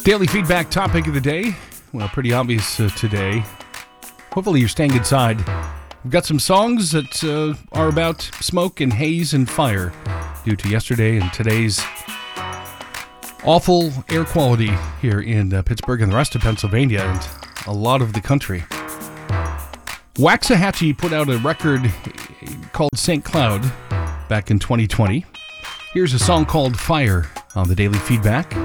Daily feedback topic of the day. Well, pretty obvious today. Hopefully you're staying inside. We've got some songs that are about smoke and haze and fire due to yesterday and today's awful air quality here in Pittsburgh and the rest of Pennsylvania and a lot of the country. Waxahachie put out a record called St. Cloud back in 2020. Here's a song called Fire on the Daily Feedback.